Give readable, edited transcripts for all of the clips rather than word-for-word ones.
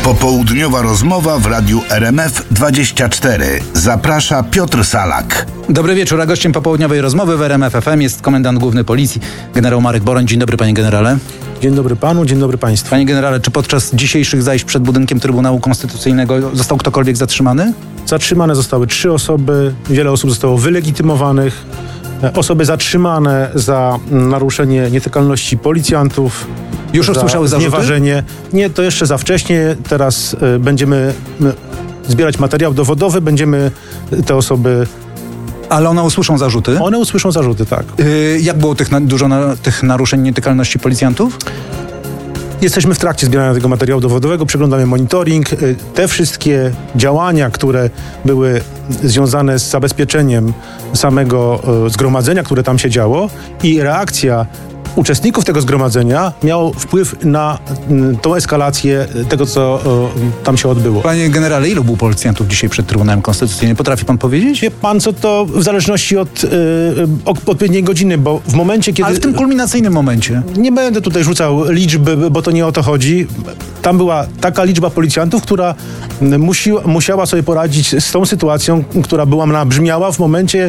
Popołudniowa rozmowa w radiu RMF24. Zaprasza Piotr Salak. Dobry wieczór, a gościem popołudniowej rozmowy w RMF FM jest komendant główny policji, generał Marek Boroń. Dzień dobry, panie generale. Dzień dobry panu, dzień dobry państwu. Panie generale, czy podczas dzisiejszych zajść przed budynkiem Trybunału Konstytucyjnego został ktokolwiek zatrzymany? Zatrzymane zostały 3 osoby, wiele osób zostało wylegitymowanych. Osoby zatrzymane za naruszenie nietykalności policjantów. Już usłyszały zarzuty? Znieważenie. Nie, to jeszcze za wcześnie. Teraz będziemy zbierać materiał dowodowy, będziemy te osoby... Ale one usłyszą zarzuty? One usłyszą zarzuty, tak. Jak było dużo tych naruszeń nietykalności policjantów? Jesteśmy w trakcie zbierania tego materiału dowodowego, przeglądamy monitoring. Te wszystkie działania, które były związane z zabezpieczeniem samego zgromadzenia, które tam się działo, i reakcja uczestników tego zgromadzenia miał wpływ na tą eskalację tego, co tam się odbyło. Panie generale, ilu było policjantów dzisiaj przed Trybunałem Konstytucyjnym? Potrafi pan powiedzieć? Wie pan co, to w zależności od odpowiedniej godziny, bo w momencie, kiedy... Ale w tym kulminacyjnym momencie. Nie będę tutaj rzucał liczby, bo to nie o to chodzi. Tam była taka liczba policjantów, która musiała sobie poradzić z tą sytuacją, która była nabrzmiała w momencie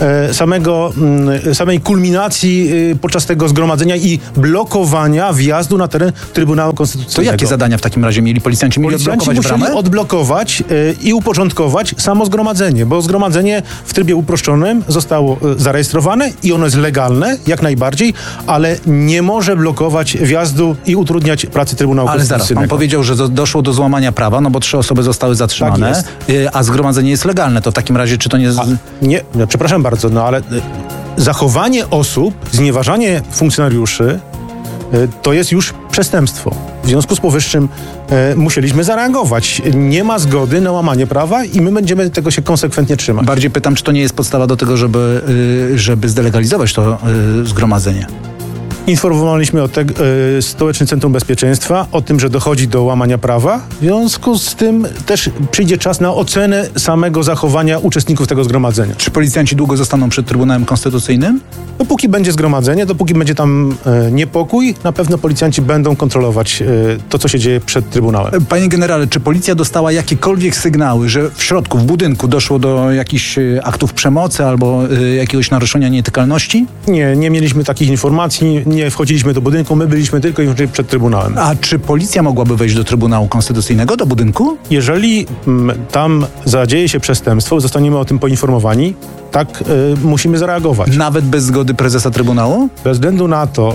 samej kulminacji podczas tego zgromadzenia i blokowania wjazdu na teren Trybunału Konstytucyjnego. To jakie zadania w takim razie mieli policjanci? Policjanci musieli odblokować i uporządkować samo zgromadzenie, bo zgromadzenie w trybie uproszczonym zostało zarejestrowane i ono jest legalne, jak najbardziej, ale nie może blokować wjazdu i utrudniać pracy Trybunału Konstytucyjnego. Ale zaraz, pan powiedział, że doszło do złamania prawa, no bo 3 osoby zostały zatrzymane, tak a zgromadzenie jest legalne. To w takim razie, czy to nie jest... Nie, przepraszam bardzo, no ale zachowanie osób, znieważanie funkcjonariuszy to jest już przestępstwo. W związku z powyższym musieliśmy zareagować. Nie ma zgody na łamanie prawa i my będziemy tego się konsekwentnie trzymać. Bardziej pytam, czy to nie jest podstawa do tego, żeby zdelegalizować to zgromadzenie? Informowaliśmy Stołeczne Centrum Bezpieczeństwa o tym, że dochodzi do łamania prawa. W związku z tym też przyjdzie czas na ocenę samego zachowania uczestników tego zgromadzenia. Czy policjanci długo zostaną przed Trybunałem Konstytucyjnym? Dopóki będzie zgromadzenie, dopóki będzie tam niepokój, na pewno policjanci będą kontrolować to, co się dzieje przed Trybunałem. Panie generale, czy policja dostała jakiekolwiek sygnały, że w środku, w budynku doszło do jakichś aktów przemocy albo jakiegoś naruszenia nietykalności? Nie mieliśmy takich informacji. Nie wchodziliśmy do budynku, my byliśmy tylko i wyłącznie przed Trybunałem. A czy policja mogłaby wejść do Trybunału Konstytucyjnego, do budynku? Jeżeli tam zadzieje się przestępstwo, zostaniemy o tym poinformowani, tak musimy zareagować. Nawet bez zgody prezesa Trybunału? Bez względu na to,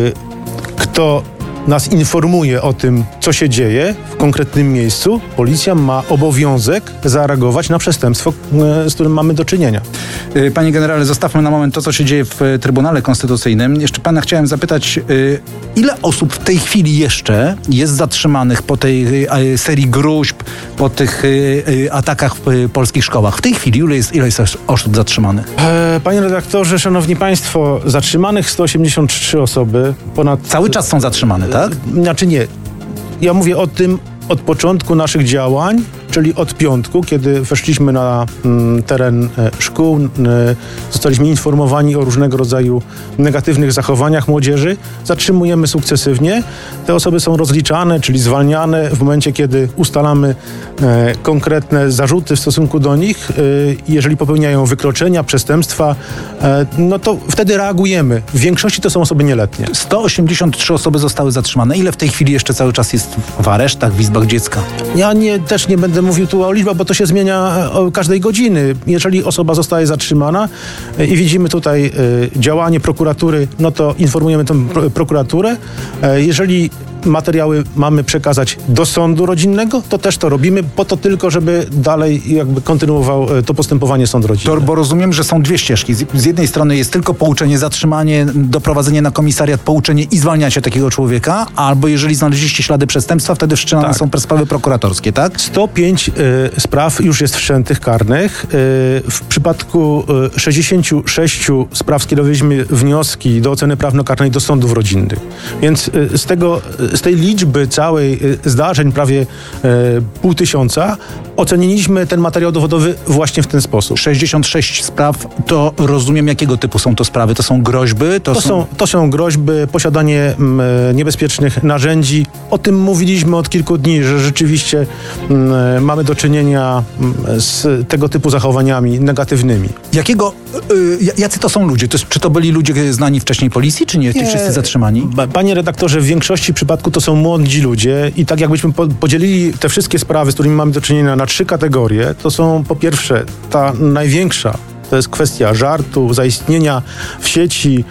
kto nas informuje o tym, co się dzieje w konkretnym miejscu, policja ma obowiązek zareagować na przestępstwo, z którym mamy do czynienia. Panie generale, zostawmy na moment to, co się dzieje w Trybunale Konstytucyjnym. Jeszcze pana chciałem zapytać, ile osób w tej chwili jeszcze jest zatrzymanych po tej serii gróźb, po tych atakach w polskich szkołach? W tej chwili ile jest osób zatrzymanych? Panie redaktorze, szanowni państwo, zatrzymanych 183 osoby, Cały czas są zatrzymane, tak? Znaczy nie. Ja mówię o tym od początku naszych działań, czyli od piątku, kiedy weszliśmy na teren szkół, zostaliśmy informowani o różnego rodzaju negatywnych zachowaniach młodzieży. Zatrzymujemy sukcesywnie. Te osoby są rozliczane, czyli zwalniane w momencie, kiedy ustalamy konkretne zarzuty w stosunku do nich. Jeżeli popełniają wykroczenia, przestępstwa, no to wtedy reagujemy. W większości to są osoby nieletnie. 183 osoby zostały zatrzymane. Ile w tej chwili jeszcze cały czas jest w aresztach, w izbach dziecka? Ja też nie będę mówił tu o liczbach, bo to się zmienia o każdej godziny. Jeżeli osoba zostaje zatrzymana i widzimy tutaj działanie prokuratury, no to informujemy tę prokuraturę. Jeżeli materiały mamy przekazać do sądu rodzinnego, to też to robimy, po to tylko, żeby dalej jakby kontynuował to postępowanie sąd rodzinny. Bo rozumiem, że są dwie ścieżki. Z jednej strony jest tylko pouczenie, zatrzymanie, doprowadzenie na komisariat, pouczenie i zwalniacie takiego człowieka, albo jeżeli znaleźliście ślady przestępstwa, wtedy wszczynane są sprawy prokuratorskie, tak? 105 spraw już jest wszczętych karnych. W przypadku 66 spraw skierowaliśmy wnioski do oceny prawnokarnej do sądów rodzinnych. Więc z tej liczby całej zdarzeń, prawie 500, oceniliśmy ten materiał dowodowy właśnie w ten sposób. 66 spraw, to rozumiem, jakiego typu są to sprawy? To są groźby? To są groźby, posiadanie niebezpiecznych narzędzi. O tym mówiliśmy od kilku dni, że rzeczywiście mamy do czynienia z tego typu zachowaniami negatywnymi. Jacy to są ludzie? Czy to byli ludzie znani wcześniej policji, czy nie? Ci wszyscy zatrzymani? Panie redaktorze, w większości przypadków to są młodzi ludzie i tak jakbyśmy podzielili te wszystkie sprawy, z którymi mamy do czynienia, na 3 kategorie, to są po pierwsze ta największa, to jest kwestia żartu, zaistnienia w sieci,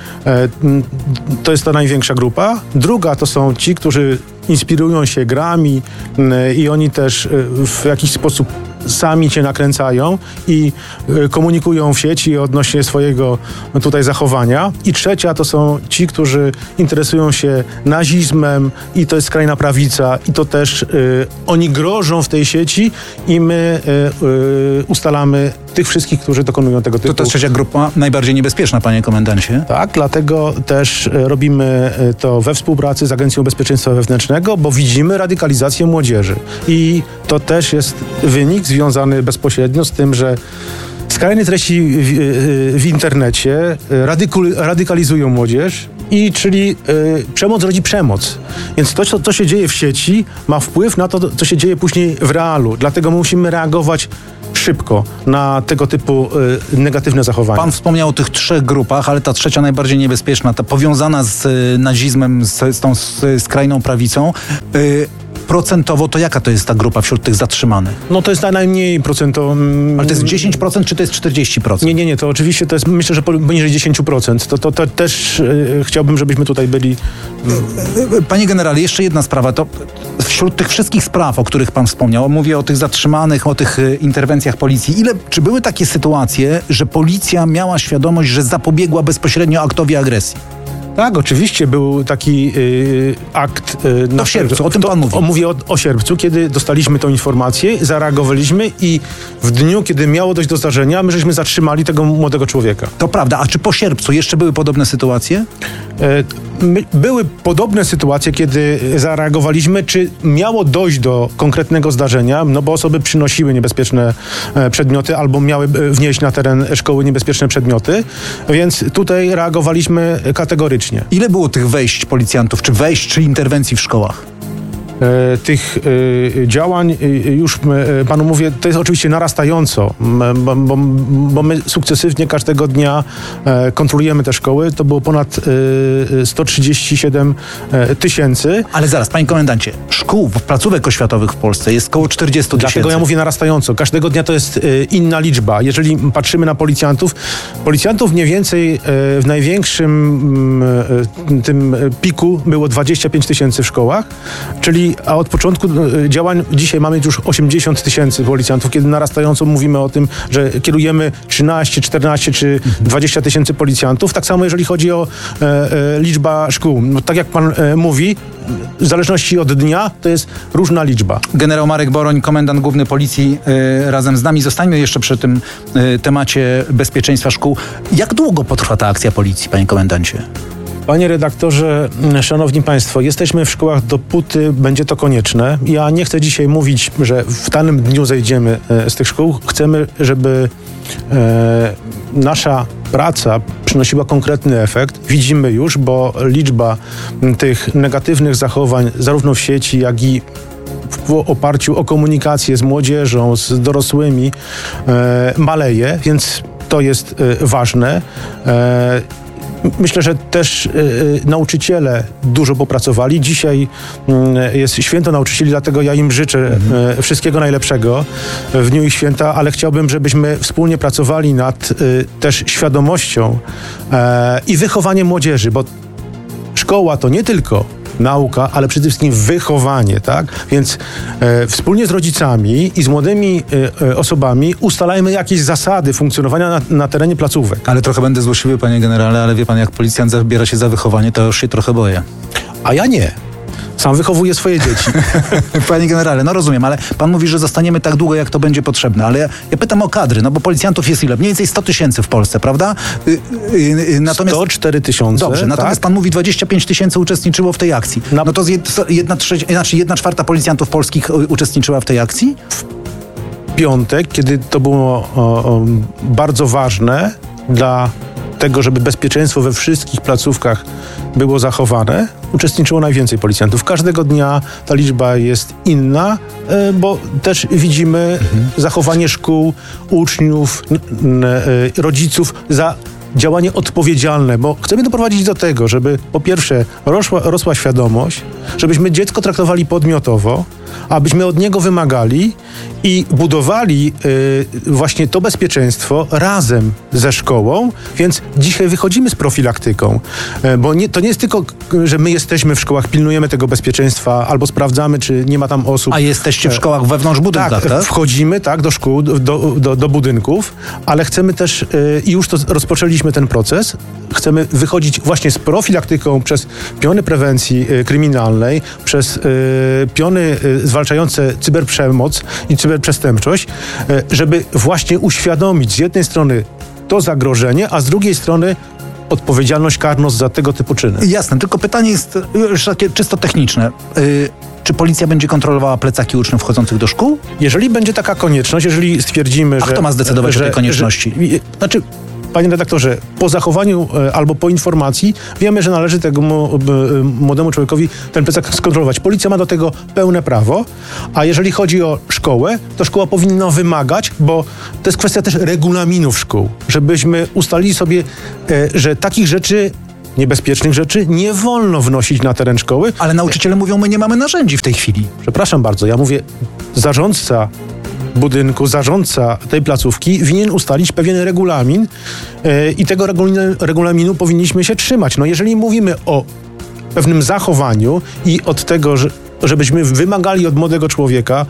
to jest ta największa grupa. Druga to są ci, którzy inspirują się grami i oni też w jakiś sposób sami cię nakręcają i komunikują w sieci odnośnie swojego tutaj zachowania. I trzecia to są ci, którzy interesują się nazizmem i to jest skrajna prawica i to też oni grożą w tej sieci i my ustalamy tych wszystkich, którzy dokonują tego typu. To trzecia grupa, najbardziej niebezpieczna, panie komendancie. Tak, dlatego też robimy to we współpracy z Agencją Bezpieczeństwa Wewnętrznego, bo widzimy radykalizację młodzieży. I to też jest wynik związany bezpośrednio z tym, że skrajne treści w internecie radykalizują młodzież, czyli przemoc rodzi przemoc. Więc to, co się dzieje w sieci, ma wpływ na to, co się dzieje później w realu. Dlatego musimy reagować szybko na tego typu negatywne zachowania. Pan wspomniał o tych 3 grupach, ale ta trzecia najbardziej niebezpieczna, ta powiązana z nazizmem, z tą skrajną prawicą. Procentowo to jaka to jest ta grupa wśród tych zatrzymanych? No to jest najmniej procentowo. Ale to jest 10% czy to jest 40%? Nie, to oczywiście to jest, myślę, że poniżej 10%. To też chciałbym, żebyśmy tutaj byli. Panie generale, jeszcze jedna sprawa. To wśród tych wszystkich spraw, o których pan wspomniał, mówię o tych zatrzymanych, o tych interwencjach policji, czy były takie sytuacje, że policja miała świadomość, że zapobiegła bezpośrednio aktowi agresji? Tak, oczywiście był taki akt... w sierpcu, o tym pan mówi. Mówię o sierpcu, kiedy dostaliśmy tą informację, zareagowaliśmy i w dniu, kiedy miało dojść do zdarzenia, my żeśmy zatrzymali tego młodego człowieka. To prawda, a czy po sierpcu jeszcze były podobne sytuacje? Były podobne sytuacje, kiedy zareagowaliśmy, czy miało dojść do konkretnego zdarzenia, no bo osoby przynosiły niebezpieczne przedmioty albo miały wnieść na teren szkoły niebezpieczne przedmioty, więc tutaj reagowaliśmy kategorycznie. Ile było tych wejść policjantów, czy interwencji w szkołach? Tych działań, już panu mówię, to jest oczywiście narastająco, bo my sukcesywnie każdego dnia kontrolujemy te szkoły. To było ponad 137 tysięcy. Ale zaraz, panie komendancie, szkół, placówek oświatowych w Polsce jest około 40 tysięcy. Dlatego ja mówię narastająco. Każdego dnia to jest inna liczba. Jeżeli patrzymy na policjantów mniej więcej w największym tym piku było 25 tysięcy w szkołach, a od początku działań dzisiaj mamy już 80 tysięcy policjantów, kiedy narastająco mówimy o tym, że kierujemy 13, 14 czy 20 tysięcy policjantów. Tak samo jeżeli chodzi o liczba szkół. No, tak jak pan mówi, w zależności od dnia to jest różna liczba. Generał Marek Boroń, komendant główny policji, razem z nami. Zostańmy jeszcze przy tym temacie bezpieczeństwa szkół. Jak długo potrwa ta akcja policji, panie komendancie? Panie redaktorze, szanowni państwo, jesteśmy w szkołach dopóty będzie to konieczne. Ja nie chcę dzisiaj mówić, że w danym dniu zejdziemy z tych szkół. Chcemy, żeby nasza praca przynosiła konkretny efekt. Widzimy już, bo liczba tych negatywnych zachowań zarówno w sieci, jak i w oparciu o komunikację z młodzieżą, z dorosłymi maleje, więc to jest ważne. Myślę, że też nauczyciele dużo popracowali. Dzisiaj jest święto nauczycieli, dlatego ja im życzę wszystkiego najlepszego w dniu ich święta, ale chciałbym, żebyśmy wspólnie pracowali nad też świadomością i wychowaniem młodzieży, bo szkoła to nie tylko nauka, ale przede wszystkim wychowanie, tak? Więc wspólnie z rodzicami i z młodymi osobami ustalajmy jakieś zasady funkcjonowania na terenie placówek. Ale trochę będę złośliwy, panie generale, ale wie pan, jak policjant zabiera się za wychowanie, to już się trochę boję. A ja nie. Sam wychowuję swoje dzieci. Panie generale, no rozumiem, ale pan mówi, że zostaniemy tak długo, jak to będzie potrzebne, ale ja pytam o kadry, no bo policjantów jest ile? Mniej więcej 100 tysięcy w Polsce, prawda? Natomiast 104 tysiące. Dobrze, natomiast pan mówi 25 tysięcy uczestniczyło w tej akcji. No to 1/4 policjantów polskich uczestniczyła w tej akcji? piątek, kiedy to było bardzo ważne dla tego, żeby bezpieczeństwo we wszystkich placówkach było zachowane, uczestniczyło najwięcej policjantów. Każdego dnia ta liczba jest inna, bo też widzimy zachowanie szkół, uczniów, rodziców za działanie odpowiedzialne, bo chcemy doprowadzić do tego, żeby po pierwsze rosła świadomość, żebyśmy dziecko traktowali podmiotowo, abyśmy od niego wymagali i budowali właśnie to bezpieczeństwo razem ze szkołą, więc dzisiaj wychodzimy z profilaktyką, bo to nie jest tylko, że my jesteśmy w szkołach, pilnujemy tego bezpieczeństwa albo sprawdzamy, czy nie ma tam osób. A jesteście w szkołach wewnątrz budynkach, tak? Wchodzimy do szkół, do budynków, ale chcemy też, i już to rozpoczęliśmy ten proces, chcemy wychodzić właśnie z profilaktyką przez piony prewencji kryminalnej, przez piony zwalczające cyberprzemoc i cyberprzestępczość, żeby właśnie uświadomić z jednej strony to zagrożenie, a z drugiej strony odpowiedzialność, karność za tego typu czyny. Jasne, tylko pytanie jest już takie czysto techniczne. Czy policja będzie kontrolowała plecaki uczniów wchodzących do szkół? Jeżeli będzie taka konieczność, jeżeli stwierdzimy, że... A kto ma zdecydować o tej konieczności? Panie redaktorze, po zachowaniu albo po informacji wiemy, że należy tego młodemu człowiekowi ten plecak skontrolować. Policja ma do tego pełne prawo, a jeżeli chodzi o szkołę, to szkoła powinna wymagać, bo to jest kwestia też regulaminów szkół, żebyśmy ustalili sobie, że takich rzeczy, niebezpiecznych rzeczy nie wolno wnosić na teren szkoły. Ale nauczyciele mówią, my nie mamy narzędzi w tej chwili. Przepraszam bardzo, ja mówię, zarządca budynku, zarządca tej placówki winien ustalić pewien regulamin i tego regulaminu powinniśmy się trzymać. No jeżeli mówimy o pewnym zachowaniu i od tego, żebyśmy wymagali od młodego człowieka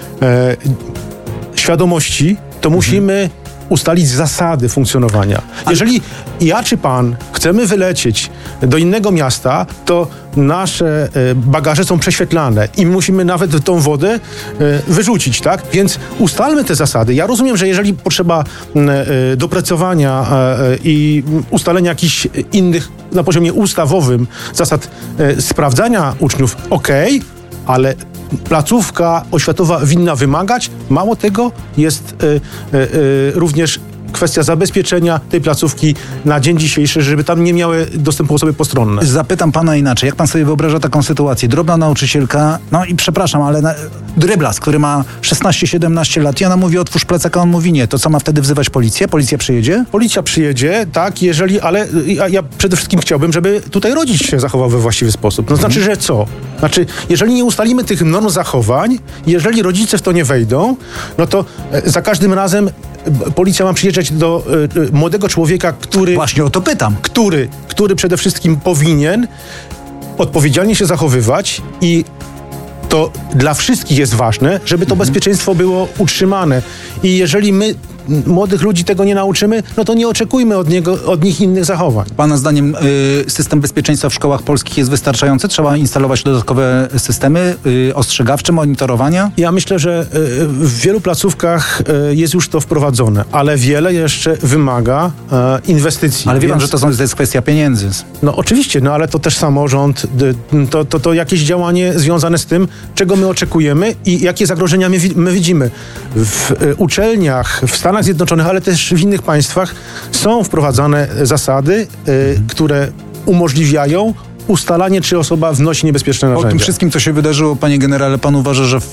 świadomości, to musimy ustalić zasady funkcjonowania. Jeżeli ja czy pan chcemy wylecieć do innego miasta, to nasze bagaże są prześwietlane i musimy nawet tą wodę wyrzucić, tak? Więc ustalmy te zasady. Ja rozumiem, że jeżeli potrzeba doprecyzowania i ustalenia jakichś innych na poziomie ustawowym zasad sprawdzania uczniów, ale placówka oświatowa winna wymagać. Mało tego, jest również kwestia zabezpieczenia tej placówki na dzień dzisiejszy, żeby tam nie miały dostępu osoby postronne. Zapytam pana inaczej. Jak pan sobie wyobraża taką sytuację? Drobna nauczycielka, no i przepraszam, ale dryblas, który ma 16-17 lat i ona mówi, otwórz plecak, a on mówi nie. To co, ma wtedy wzywać policję? Policja przyjedzie? Policja przyjedzie, tak, ale ja przede wszystkim chciałbym, żeby tutaj rodzic się zachował we właściwy sposób. No znaczy, że co? Znaczy, jeżeli nie ustalimy tych norm zachowań, jeżeli rodzice w to nie wejdą, no to za każdym razem policja ma przyjeżdżać do młodego człowieka, który... Właśnie o to pytam. Który przede wszystkim powinien odpowiedzialnie się zachowywać i to dla wszystkich jest ważne, żeby to bezpieczeństwo było utrzymane. I jeżeli my młodych ludzi tego nie nauczymy, no to nie oczekujmy od nich innych zachowań. Pana zdaniem system bezpieczeństwa w szkołach polskich jest wystarczający? Trzeba instalować dodatkowe systemy ostrzegawcze, monitorowania? Ja myślę, że w wielu placówkach jest już to wprowadzone, ale wiele jeszcze wymaga inwestycji. Ale wie pan, że to jest kwestia pieniędzy. No oczywiście, no ale to też samorząd, to jakieś działanie związane z tym, czego my oczekujemy i jakie zagrożenia my widzimy. W uczelniach, w Stanach Zjednoczonych, ale też w innych państwach są wprowadzane zasady, które umożliwiają ustalanie, czy osoba wnosi niebezpieczne narzędzia. Po tym wszystkim, co się wydarzyło, panie generale, pan uważa, że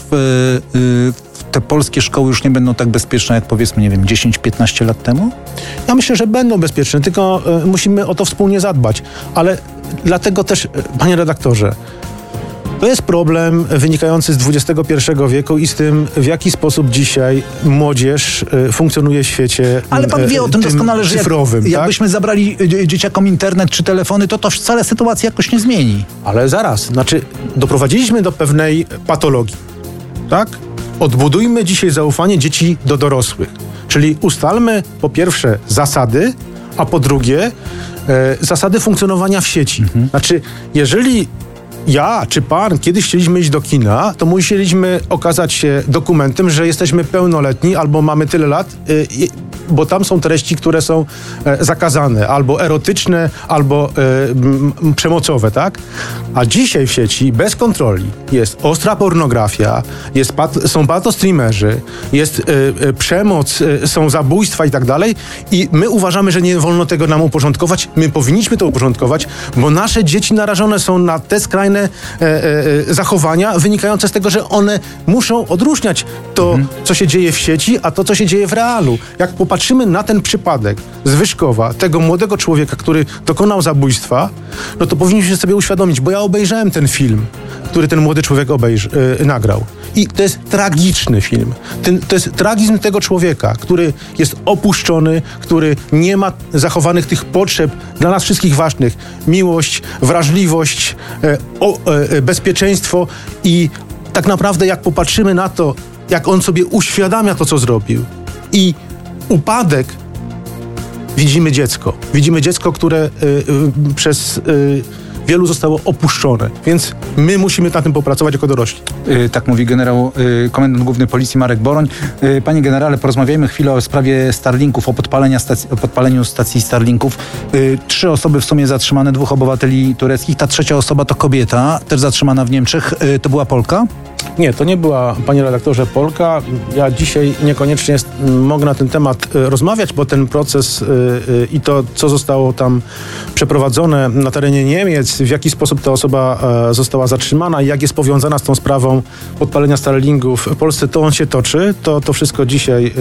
te polskie szkoły już nie będą tak bezpieczne, jak powiedzmy, nie wiem, 10-15 lat temu? Ja myślę, że będą bezpieczne, tylko musimy o to wspólnie zadbać. Ale dlatego też, panie redaktorze, to jest problem wynikający z XXI wieku i z tym, w jaki sposób dzisiaj młodzież funkcjonuje w świecie Ale pan wie o tym doskonale, że cyfrowym. jakbyśmy zabrali dzieciakom internet czy telefony, to wcale sytuacja jakoś nie zmieni. Ale zaraz, doprowadziliśmy do pewnej patologii, tak? Odbudujmy dzisiaj zaufanie dzieci do dorosłych. Czyli ustalmy po pierwsze zasady, a po drugie zasady funkcjonowania w sieci. Jeżeli ja czy pan kiedyś chcieliśmy iść do kina, to musieliśmy okazać się dokumentem, że jesteśmy pełnoletni albo mamy tyle lat bo tam są treści, które są zakazane, albo erotyczne, albo przemocowe, tak? A dzisiaj w sieci bez kontroli jest ostra pornografia, są patostreamerzy, jest przemoc, są zabójstwa i tak dalej i my uważamy, że nie wolno tego nam uporządkować. My powinniśmy to uporządkować, bo nasze dzieci narażone są na te skrajne zachowania wynikające z tego, że one muszą odróżniać to, co się dzieje w sieci, a to, co się dzieje w realu. Jak popatrzymy na ten przypadek z Wyszkowa, tego młodego człowieka, który dokonał zabójstwa, no to powinniśmy sobie uświadomić, bo ja obejrzałem ten film, który ten młody człowiek nagrał. I to jest tragiczny film. To jest tragizm tego człowieka, który jest opuszczony, który nie ma zachowanych tych potrzeb dla nas wszystkich ważnych. Miłość, wrażliwość, bezpieczeństwo i tak naprawdę jak popatrzymy na to, jak on sobie uświadamia to, co zrobił i upadek, widzimy dziecko. Widzimy dziecko, które przez wielu zostało opuszczone. Więc my musimy na tym popracować jako dorośli. Tak mówi komendant główny policji Marek Boroń. Panie generale, porozmawiajmy chwilę o sprawie Starlinków, o podpaleniu stacji Starlinków. 3 osoby w sumie zatrzymane, 2 obywateli tureckich. Ta trzecia osoba to kobieta, też zatrzymana w Niemczech. To była Polka? Nie, to nie była, panie redaktorze, Polka. Ja dzisiaj niekoniecznie mogę na ten temat rozmawiać, bo ten proces i to, co zostało tam przeprowadzone na terenie Niemiec, w jaki sposób ta osoba została zatrzymana i jak jest powiązana z tą sprawą podpalenia Starlinków w Polsce, to on się toczy. To wszystko dzisiaj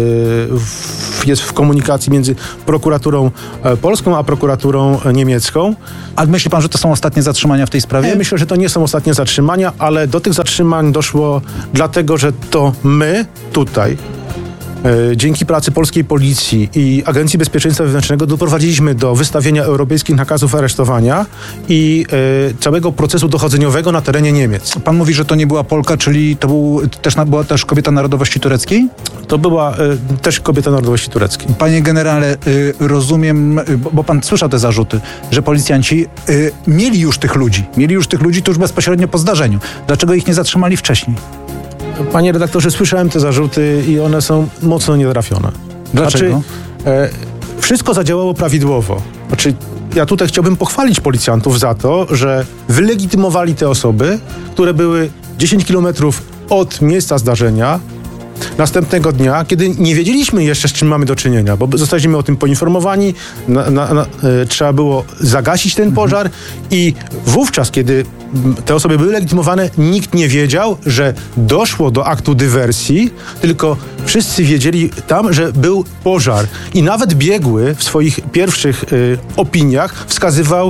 jest w komunikacji między prokuraturą polską a prokuraturą niemiecką. A myśli pan, że to są ostatnie zatrzymania w tej sprawie? Ja myślę, że to nie są ostatnie zatrzymania, ale do tych zatrzymań doszło dlatego, że to my tutaj dzięki pracy polskiej policji i Agencji Bezpieczeństwa Wewnętrznego doprowadziliśmy do wystawienia europejskich nakazów aresztowania i całego procesu dochodzeniowego na terenie Niemiec. Pan mówi, że to nie była Polka, czyli była też kobieta narodowości tureckiej? To była też kobieta narodowości tureckiej. Panie generale, rozumiem, bo pan słyszał te zarzuty, że policjanci mieli już tych ludzi tuż bezpośrednio po zdarzeniu. Dlaczego ich nie zatrzymali wcześniej? Panie redaktorze, słyszałem te zarzuty i one są mocno nietrafione. Dlaczego? Wszystko zadziałało prawidłowo. Ja tutaj chciałbym pochwalić policjantów za to, że wylegitymowali te osoby, które były 10 kilometrów od miejsca zdarzenia następnego dnia, kiedy nie wiedzieliśmy jeszcze, z czym mamy do czynienia, bo zostaliśmy o tym poinformowani, trzeba było zagasić ten pożar i wówczas, kiedy te osoby były legitymowane, nikt nie wiedział, że doszło do aktu dywersji, tylko wszyscy wiedzieli tam, że był pożar. I nawet biegły w swoich pierwszych opiniach wskazywał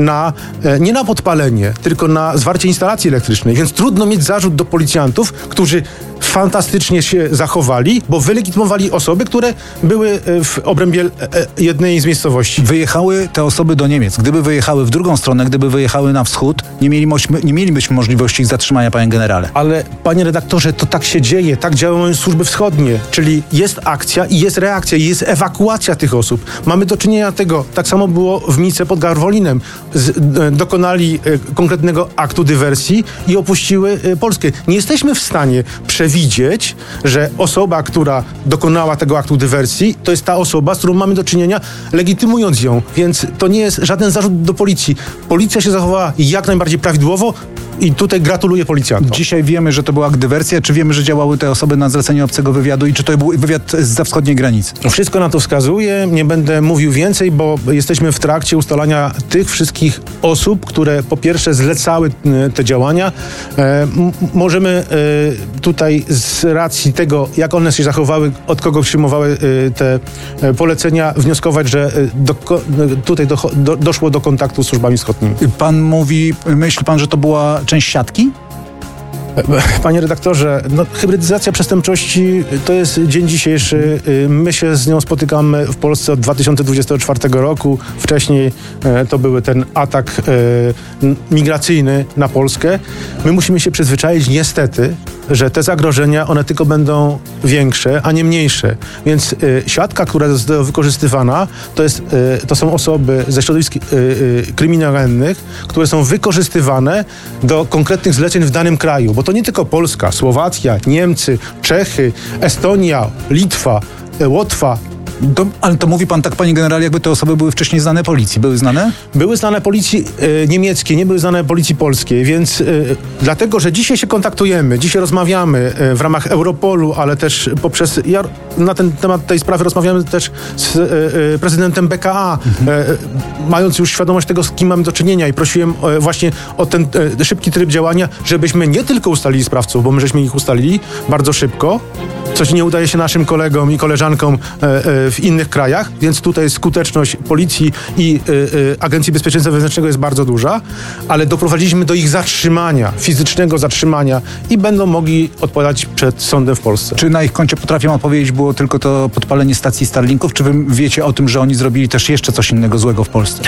nie na podpalenie, tylko na zwarcie instalacji elektrycznej. Więc trudno mieć zarzut do policjantów, którzy fantastycznie się zachowali, bo wylegitymowali osoby, które były w obrębie jednej z miejscowości. Wyjechały te osoby do Niemiec. Gdyby wyjechały w drugą stronę, gdyby wyjechały na wschód, nie mielibyśmy możliwości ich zatrzymania, panie generale. Ale, panie redaktorze, to tak się dzieje, tak działają służby wschodnie, czyli jest akcja i jest reakcja, i jest ewakuacja tych osób. Mamy do czynienia tego, tak samo było w Mice pod Garwolinem. Dokonali konkretnego aktu dywersji i opuściły Polskę. Nie jesteśmy w stanie przewidzieć, że osoba, która dokonała tego aktu dywersji, to jest ta osoba, z którą mamy do czynienia, legitymując ją. Więc to nie jest żaden zarzut do policji. Policja się zachowała jak najbardziej prawidłowo i tutaj gratuluję policjantom. Dzisiaj wiemy, że to była dywersja, czy wiemy, że działały te osoby na zlecenie obcego wywiadu i czy to był wywiad zza wschodniej granicy? Wszystko na to wskazuje. Nie będę mówił więcej, bo jesteśmy w trakcie ustalania tych wszystkich osób, które po pierwsze zlecały te działania. Możemy tutaj z racji tego, jak one się zachowały, od kogo przyjmowały te polecenia, wnioskować, że tutaj doszło do kontaktu z służbami wschodnimi. Myśli pan, że to była część siatki? Panie redaktorze, hybrydyzacja przestępczości to jest dzień dzisiejszy. My się z nią spotykamy w Polsce od 2024 roku. Wcześniej to był ten atak migracyjny na Polskę. My musimy się przyzwyczaić niestety, że te zagrożenia, one tylko będą większe, a nie mniejsze. Więc siatka, która jest wykorzystywana, to są osoby ze środowisk kryminalnych, które są wykorzystywane do konkretnych zleceń w danym kraju. Bo to nie tylko Polska, Słowacja, Niemcy, Czechy, Estonia, Litwa, Łotwa. Ale to mówi pan tak, panie generale, jakby te osoby były wcześniej znane policji. Były znane? Były znane policji niemieckiej, nie były znane policji polskiej, więc dlatego, że dzisiaj się kontaktujemy, dzisiaj rozmawiamy w ramach Europolu, ale też na ten temat tej sprawy rozmawiamy też z prezydentem BKA, mając już świadomość tego, z kim mamy do czynienia, i prosiłem właśnie o ten szybki tryb działania, żebyśmy nie tylko ustalili sprawców, bo my żeśmy ich ustalili bardzo szybko, coś nie udaje się naszym kolegom i koleżankom w innych krajach, więc tutaj skuteczność policji i Agencji Bezpieczeństwa Wewnętrznego jest bardzo duża, ale doprowadziliśmy do ich zatrzymania, fizycznego zatrzymania, i będą mogli odpowiadać przed sądem w Polsce. Czy na ich koncie potrafią odpowiedzieć, było tylko to podpalenie stacji Starlinków, czy wy wiecie o tym, że oni zrobili też jeszcze coś innego złego w Polsce?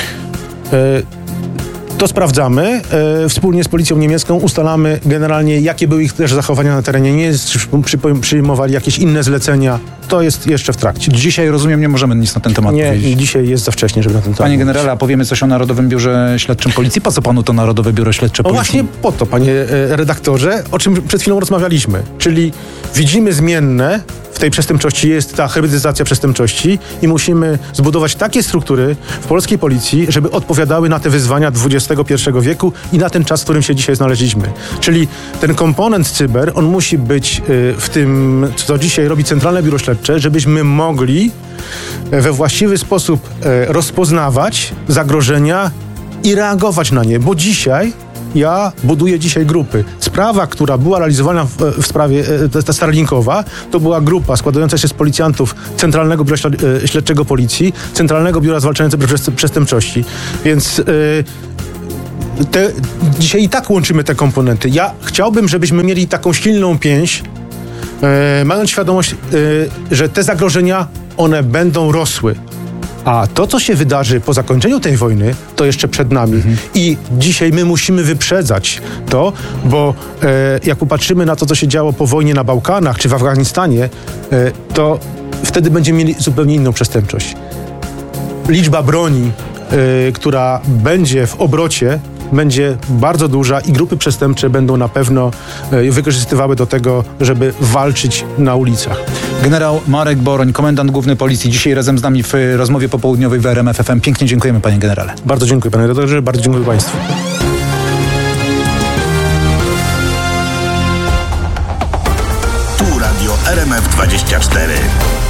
To sprawdzamy. Wspólnie z policją niemiecką ustalamy generalnie, jakie były ich też zachowania na terenie. Nie przyjmowali jakieś inne zlecenia. To jest jeszcze w trakcie. Dzisiaj, rozumiem, nie możemy nic na ten temat powiedzieć. Nie, dzisiaj jest za wcześnie, żeby na ten temat Panie mówić. generale, a powiemy coś o Narodowym Biurze Śledczym Policji? Po co panu to Narodowe Biuro Śledcze No Policji? właśnie po to, panie redaktorze, o czym przed chwilą rozmawialiśmy. Czyli widzimy zmienne w tej przestępczości, jest ta hybrydyzacja przestępczości, i musimy zbudować takie struktury w polskiej policji, żeby odpowiadały na te wyzwania XXI wieku i na ten czas, w którym się dzisiaj znaleźliśmy. Czyli ten komponent cyber, on musi być w tym, co dzisiaj robi Centralne Biuro Śledcze, żebyśmy mogli we właściwy sposób rozpoznawać zagrożenia i reagować na nie, bo dzisiaj ja buduję grupy. Sprawa, która była realizowana w sprawie ta Starlinkowa, to była grupa składająca się z policjantów Centralnego Biura Śledczego Policji, Centralnego Biura Zwalczania Cyberprzestępczości. Więc dzisiaj i tak łączymy te komponenty. Ja chciałbym, żebyśmy mieli taką silną pięść, mając świadomość, że te zagrożenia, one będą rosły. A to, co się wydarzy po zakończeniu tej wojny, to jeszcze przed nami. I dzisiaj my musimy wyprzedzać to, bo jak popatrzymy na to, co się działo po wojnie na Bałkanach czy w Afganistanie, to wtedy będziemy mieli zupełnie inną przestępczość. Liczba broni, która będzie w obrocie, będzie bardzo duża, i grupy przestępcze będą na pewno wykorzystywały do tego, żeby walczyć na ulicach. Generał Marek Boroń, komendant główny Policji, dzisiaj razem z nami w rozmowie popołudniowej w RMF FM. Pięknie dziękujemy, panie generale. Bardzo dziękuję, panie redaktorze, bardzo dziękuję państwu. Tu Radio RMF 24.